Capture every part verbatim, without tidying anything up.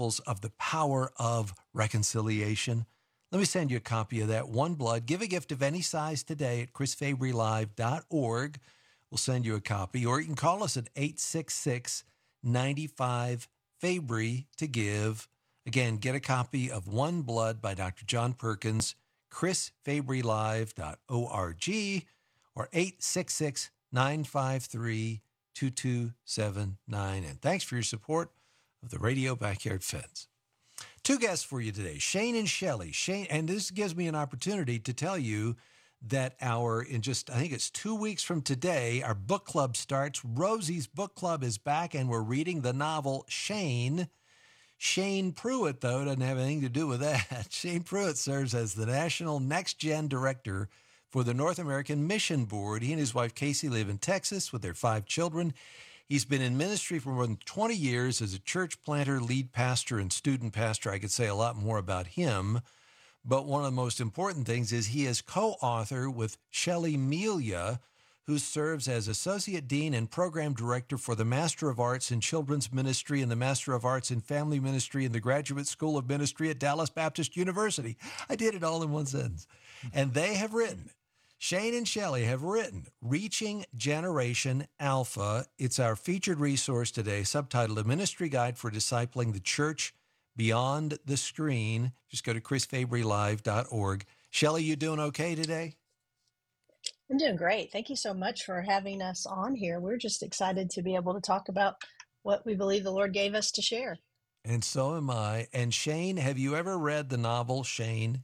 Principles of the Power of Reconciliation. Let me send you a copy of that. One Blood. Give a gift of any size today at chris fabry live dot org. We'll send you a copy. Or you can call us at eight six six, nine five, Fabry to give. Again, get a copy of One Blood by Doctor John Perkins, chris fabry live dot org, or eight six six, nine five three, two two seven nine. And thanks for your support of the Radio Backyard Fence. Two guests for you today, Shane and Shelley. Shane, and this gives me an opportunity to tell you that our, in just, I think it's two weeks from today, our book club starts. Rosie's book club is back, and we're reading the novel Shane. Shane Pruitt, though, doesn't have anything to do with that. Shane Pruitt serves as the National Next Gen Director for the North American Mission Board. He and his wife, Casey, live in Texas with their five children. He's been in ministry for more than twenty years as a church planter, lead pastor, and student pastor. I could say a lot more about him, but one of the most important things is he is co-author with Shelley Melia, who serves as Associate Dean and Program Director for the Master of Arts in Children's Ministry and the Master of Arts in Family Ministry in the Graduate School of Ministry at Dallas Baptist University. I did it all in one sentence. And they have written, Shane and Shelley have written Reaching Generation Alpha. It's our featured resource today, subtitled A Ministry Guide for Discipling the Church Beyond the Screen. Just go to chris fabry live dot org. Shelley, you doing okay today? I'm doing great. Thank you so much for having us on here. We're just excited to be able to talk about what we believe the Lord gave us to share. And so am I. And Shane, have you ever read the novel Shane?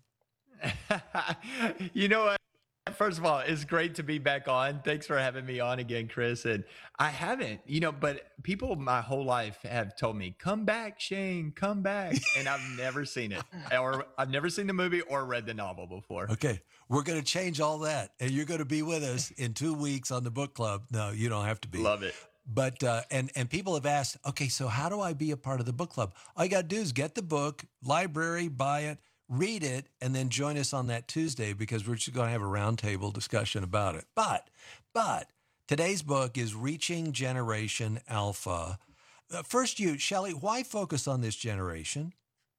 You know what? First of all, it's great to be back on. Thanks for having me on again, Chris. And I haven't, you know, but people my whole life have told me, come back, Shane, come back. And I've never seen it, or I've never seen the movie or read the novel before. Okay. We're going to change all that. And you're going to be with us in two weeks on the book club. No, you don't have to be. Love it. But, uh, and, and people have asked, okay, so how do I be a part of the book club? All you got to do is get the book, library, buy it, read it, and then join us on that Tuesday, because we're just going to have a roundtable discussion about it. But, but today's book is Reaching Generation Alpha. Uh, first, you, Shelley, why focus on this generation?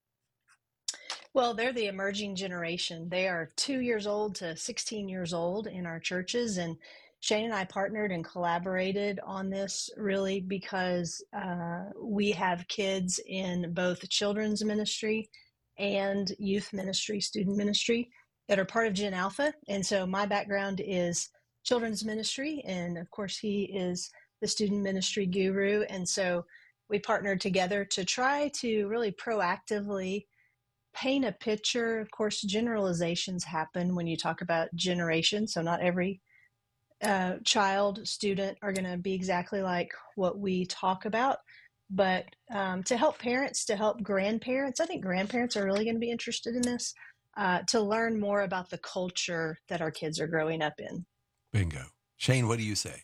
Well, they're the emerging generation. They are two years old to sixteen years old in our churches. And Shane and I partnered and collaborated on this really because uh, we have kids in both children's ministry and youth ministry, student ministry, that are part of Gen Alpha. And so my background is children's ministry. And of course, he is the student ministry guru. And so we partnered together to try to really proactively paint a picture. Of course, generalizations happen when you talk about generation. So not every uh, child, student are going to be exactly like what we talk about. But um, to help parents, to help grandparents, I think grandparents are really going to be interested in this, uh, to learn more about the culture that our kids are growing up in. Bingo. Shane, what do you say?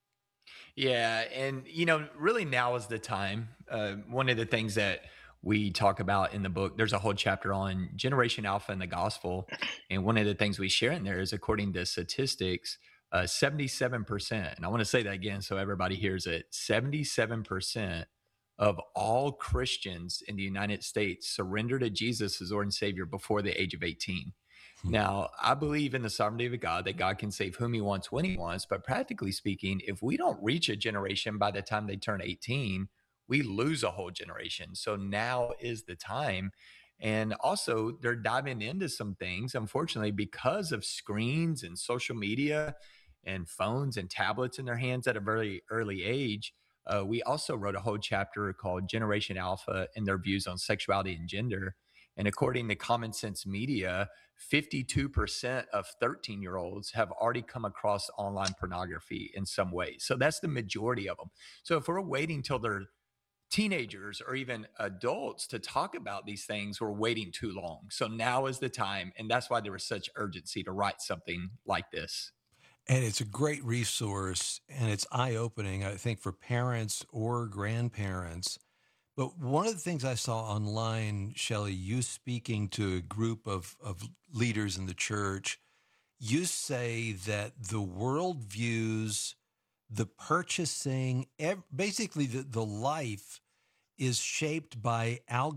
Yeah. And, you know, really now is the time. Uh, one of the things that we talk about in the book, there's a whole chapter on Generation Alpha and the gospel. And one of the things we share in there is, according to statistics, uh, seventy-seven percent, and I want to say that again so everybody hears it, seventy-seven percent of all Christians in the United States surrender to Jesus as Lord and Savior before the age of eighteen. Hmm. Now, I believe in the sovereignty of God, that God can save whom he wants when he wants. But practically speaking, if we don't reach a generation by the time they turn eighteen, we lose a whole generation. So now is the time. And also, they're diving into some things, unfortunately, because of screens and social media and phones and tablets in their hands at a very early age. Uh, we also wrote a whole chapter called Generation Alpha and their views on sexuality and gender. And according to Common Sense Media, fifty-two percent of thirteen-year-olds have already come across online pornography in some way. So that's the majority of them. So if we're waiting till they're teenagers or even adults to talk about these things, we're waiting too long. So now is the time. And that's why there was such urgency to write something like this. And it's a great resource, and it's eye-opening, I think, for parents or grandparents. But one of the things I saw online, Shelley, you speaking to a group of, of leaders in the church, you say that the world views the purchasing, basically the, the life is shaped by algorithms.